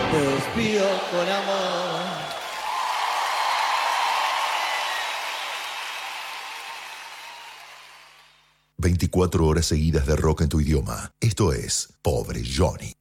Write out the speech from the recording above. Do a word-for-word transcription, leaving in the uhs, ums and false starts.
Te despido con amor. veinticuatro horas seguidas de rock en tu idioma. Esto es Pobre Johnny.